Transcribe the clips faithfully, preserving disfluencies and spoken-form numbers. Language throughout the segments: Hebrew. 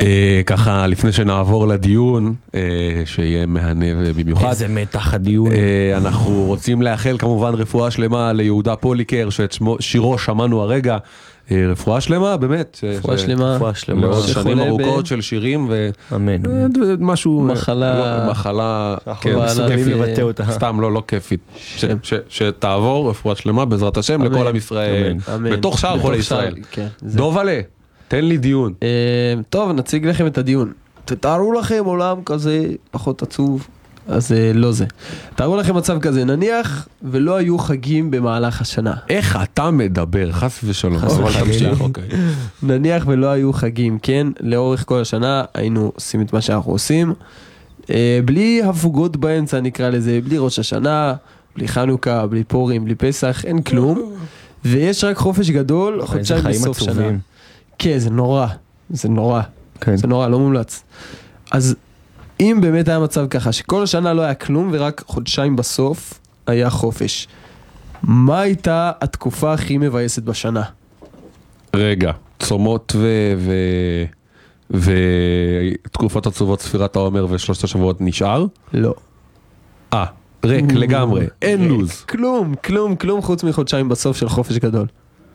ככה, לפני שנעבור לדיון, שיהיה מהנה במיוחד. איזה מתח הדיון. אנחנו רוצים לאחל כמובן רפואה שלמה ליהודה פוליקר, שאת שירו שמענו הרגע. רפואה שלמה, באמת. רפואה שלמה. רפואה שלמה. לעוד שנים ארוכות של שירים ו... אמן. משהו... מחלה... מחלה... מסוגלים לבטא אותה. סתם, לא, לא כיפית. שתעבור רפואה שלמה בעזרת השם לכל עם ישראל. בתוך שאר כל ישראל. דובלה. תן לי דיון. טוב, נציג לכם את הדיון. תתארו לכם עולם כזה פחות עצוב, אז לא זה. תארו לכם מצב כזה, נניח ולא היו חגים במהלך השנה. איך אתה מדבר? חס ושלום. חס ושלום. נניח ולא היו חגים, כן? לאורך כל השנה היינו עושים את מה שאנחנו עושים. בלי הפוגות באמצע נקרא לזה, בלי ראש השנה, בלי חנוכה, בלי פורים, בלי פסח, אין כלום. ויש רק חופש גדול, חודשיים בסוף שנה. כן, זה נורא, זה נורא, כן. זה נורא, לא מומלץ. אז אם באמת היה מצב ככה, שכל השנה לא היה כלום, ורק חודשיים בסוף היה חופש, מה הייתה התקופה הכי מבאסת בשנה? רגע, צומות ו... ו... ותקופות עצובות ספירת העומר ושלושת השבועות נשאר? לא. אה, ריק לגמרי, אין לוז. כלום, כלום, כלום חוץ מחודשיים בסוף של חופש גדול.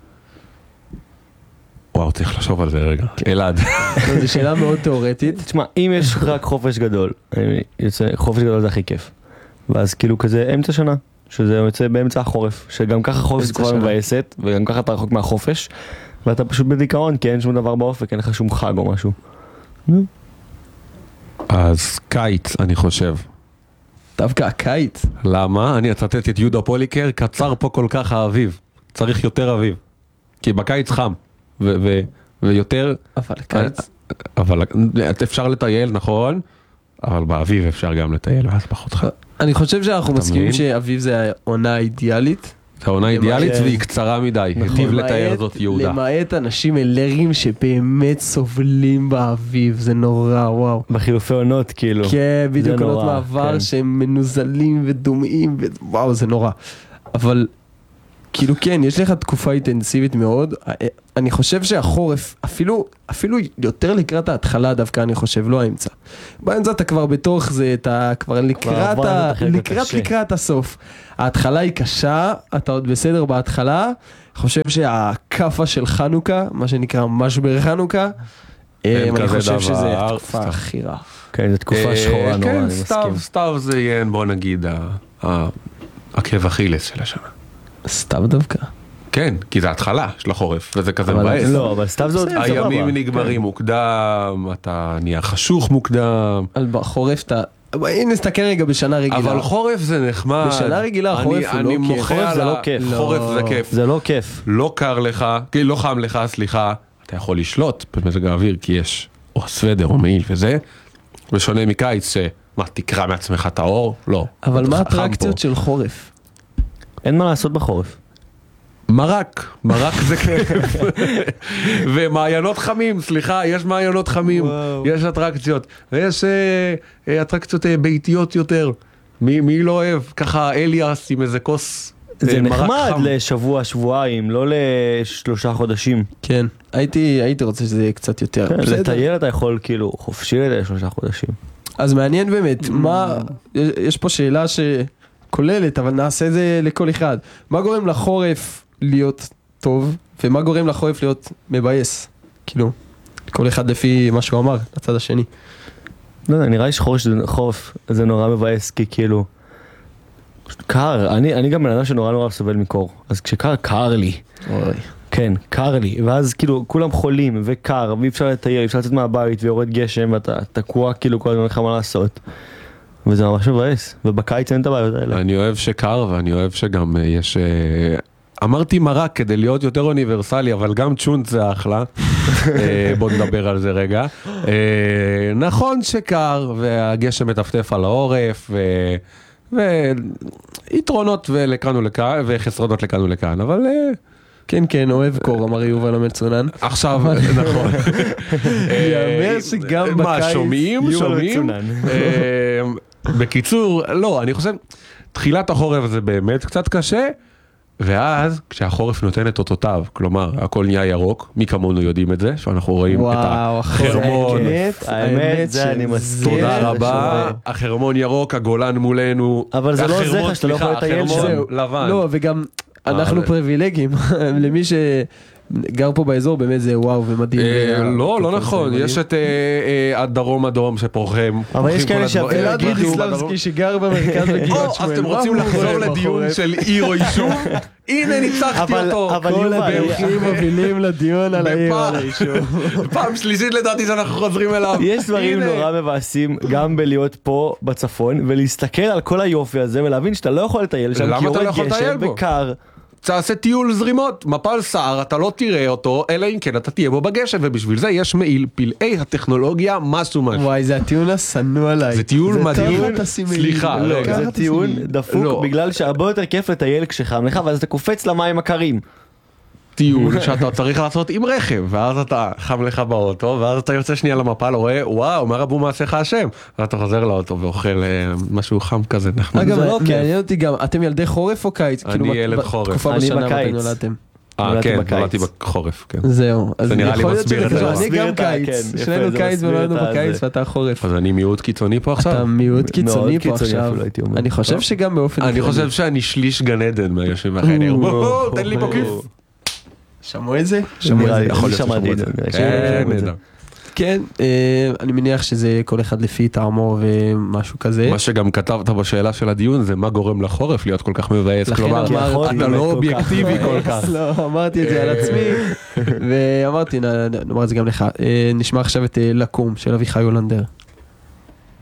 וואו, צריך לחשוב על זה רגע. אלעד. זו שאלה מאוד תיאורטית. תשמע, אם יש רק חופש גדול, חופש גדול זה הכי כיף. ואז כאילו כזה אמצע שנה, שזה יוצא באמצע החורף, שגם ככה חופש זה כבר מבאסת, וגם ככה אתה רחוק מהחופש, ואתה פשוט בדיכאון, כי אין שום דבר באופק, אין לך שום חג או משהו. אז קיץ, אני חושב. דווקא הקיץ. למה? אני אצטט את יהודה פוליקר, קצר פה כל כך האביב. צריך יותר אביב. כי בקיץ חם. ו- ו- ויותר אבל קיץ אבל אפשר לטייל, נכון, אבל באביב אפשר גם לטייל ואז פחות חם. אני חושב שאנחנו מסכימים שאביב זה העונה האידיאלית. זה העונה האידיאלית והיא קצרה מדי, היטיב לתאר זאת יהודה. למעט אנשים אלרגיים שבאמת סובלים באביב, זה נורא, וואו. בחילופי עונות כאילו. כן, בדיוק עונות מעבר שהם מנוזלים ודומעים, וואו, זה נורא. אבל כאילו כן, יש לך תקופה אינטנסיבית מאוד. אני חושב שהחורף, אפילו, אפילו יותר לקראת ההתחלה דווקא, אני חושב, לא האמצע. באמצע אתה כבר בתוך זה, אתה כבר לקראת, ה... לקראת, לקראת הסוף. ההתחלה היא קשה, אתה עוד בסדר בהתחלה. אני חושב שהקפה של חנוכה, מה שנקרא משבר חנוכה, אני חושב שזה תקופה הכי רע. כן, זו תקופה שחורה נורא, אני מסכים. כן, סתיו זה יהיה, בוא נגיד, עקב אכילס של השנה. סתיו דווקא? כן, כי זה התחלה של החורף, וזה כזה מבאס. לא, אבל סתיו זה עוד סבבה. הימים נגמרים מוקדם, אתה נהיה חשוך מוקדם. על בחורף אתה... הנה נסתכל רגע בשנה רגילה. אבל חורף זה נחמד. בשנה רגילה חורף הוא לא כיף. חורף זה לא כיף. חורף זה כיף. זה לא כיף. לא קר לך, לא חם לך, סליחה. אתה יכול לשלוט במזג האוויר, כי יש או סוודר או מעיל וזה. ושונה מקיץ שמה, תקרא מעצמך את האור? לא. אבל מה האטרקציות של חורף? אין מה לעשות בחורף. מרק, מרק זה כיף. ומעיינות חמים, סליחה, יש מעיינות חמים, יש אטרקציות, ויש אטרקציות ביתיות יותר. מי לא אוהב? ככה אליאס עם איזה כוס מרק חם. זה נחמד לשבוע, שבועיים, לא לשלושה חודשים. כן, הייתי רוצה שזה יהיה קצת יותר. לטייל אתה יכול כאילו חופשי לשלושה חודשים. אז מעניין באמת, מה, יש פה שאלה ש... כוללת, אבל נעשה את זה לכל אחד. מה גורם לחורף להיות טוב, ומה גורם לחורף להיות מבאס? כאילו, כל אחד לפי מה שהוא אמר, לצד השני. לא יודע, נראה לי שחורף זה נורא מבאס, כי כאילו, קר, אני, אני גם בן אדם שנורא נורא סובל מקור, אז כשקר, קר לי. אוי. כן, קר לי, ואז כאילו, כולם חולים, וקר, ואי אפשר לטייל, אפשר לצאת מהבית, ויורד גשם, ואתה תקוע כאילו כל הזמן לך מה לעשות. וזה ממש מבאס, ובקיץ אין את הבעיות האלה. אני אוהב שקר, ואני אוהב שגם יש... אמרתי מרק כדי להיות יותר אוניברסלי, אבל גם צ'ונט זה אחלה. בוא נדבר על זה רגע. נכון שקר, והגשם מטפטף על העורף, ויתרונות לכאן ולכאן, וחסרונות לכאן ולכאן, אבל... כן, כן, אוהב קור, אמר יובל המצונן. עכשיו, נכון. יאמר שגם בקיץ... מה, שומעים? שומעים? בקיצור, לא, אני חושב, תחילת החורף זה באמת קצת קשה, ואז כשהחורף נותן את אותותיו, כלומר הכל נהיה ירוק, מי כמונו יודעים את זה, שאנחנו רואים את החרמון. האמת, זה אני מסכים. תודה רבה, החרמון ירוק, הגולן מולנו. אבל זה לא עוזר לך שאתה לא יכול לטייל שם. לבן. לא, וגם אנחנו פריבילגים, למי שגר פה באזור באמת זה וואו ומדהים. לא, לא נכון, יש את הדרום אדום שפורחם. אבל יש כאלה שאפילו אלעד בריסלבסקי שגר במרכז בגבעת שמואל. אז אתם רוצים לחזור לדיון של עיר או יישוב? הנה ניצחתי אותו. כל הברוכים מובילים לדיון על העיר או על היישוב. פעם שלישית לדעתי שאנחנו חוזרים אליו. יש דברים נורא מבאסים גם בלהיות פה בצפון ולהסתכל על כל היופי הזה ולהבין שאתה לא יכול לטייל שם כי יורד גשם וקר. תעשה טיול זרימות, מפל סער, אתה לא תראה אותו, אלא אם כן אתה תהיה בו בגשם, ובשביל זה יש מעיל פלאי הטכנולוגיה, משהו משהו. וואי, זה הטיעון הסנוע עליי. זה טיול מדהים, סליחה, זה טיעון דפוק, בגלל שהרבה יותר כיף לטייל כשחם לך, ואז אתה קופץ למים הקרים. טיול שאתה צריך לעשות עם רכב, ואז אתה חם לך באוטו, ואז אתה יוצא שנייה למפל, רואה, וואו, מה רבו מעשיך השם? ואתה חוזר לאוטו ואוכל משהו חם כזה. אגב, מעניין אותי גם, אתם ילדי חורף או קיץ? אני ילד חורף. אני בקיץ. אה, כן, נולדתי בחורף, כן. זהו. זה נראה לי מסביר את זה. אני גם קיץ, שנינו קיץ ונולדנו בקיץ ואתה חורף. אז אני מיעוט קיצוני פה עכשיו? אתה מיעוט קיצוני פה עכשיו. אני חושב שגם באופן... אני חושב שאני שליש גן עדן מהיושב בחדר. בואו, תן לי פה כיף. שמעו את זה? נראה לי, יכול להיות שמעתי את זה. כן, אני מניח שזה כל אחד לפי טעמו ומשהו כזה. מה שגם כתבת בשאלה של הדיון זה מה גורם לחורף להיות כל כך מבאס, כלומר, אתה לא אובייקטיבי כל כך. לא, אמרתי את זה על עצמי, ואמרתי, נאמר את זה גם לך. נשמע עכשיו את לקום של אביחי הולנדר.